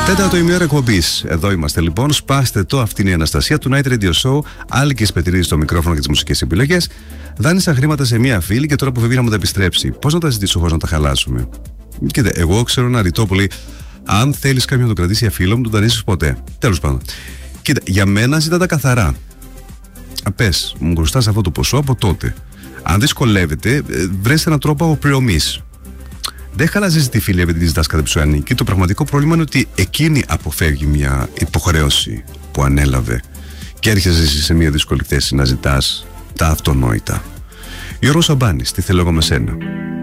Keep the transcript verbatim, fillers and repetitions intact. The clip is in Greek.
Τέταρτο ημέρα εκπομπής. Εδώ είμαστε λοιπόν. Σπάστε το, αυτή είναι η Αναστασία του Night Radio Show. Άλκης Πετρίδης στο μικρόφωνο και τις μουσικές επιλογές. Δάνεισα χρήματα σε μία φίλη και τώρα που φεύγει να μου τα επιστρέψει. Πώς να τα ζητήσω χωρίς να τα χαλάσουμε? Κοίτα, εγώ ξέρω ένα ρητό που λέει: αν θέλεις κάποιον να το κρατήσει για φίλο μου, τον δανείσεις ποτέ. Τέλος πάντων. Κοίτα, για μένα ζητά τα καθαρά. Πες, μου χρωστάς αυτό το ποσό από τότε. Αν δυσκολεύεται, βρες έναν τρόπο αποπληρωμής. Δεν χαλάζεις τη φίλη επειδή τη ζητάς κάτι που σου ανήκει. Το πραγματικό πρόβλημα είναι ότι εκείνη αποφεύγει μια υποχρέωση που ανέλαβε και έρχεσαι σε μια δύσκολη θέση να ζητάς τα αυτονόητα. Γιώργος Σαμπάνης, τι θέλω εγώ με σένα.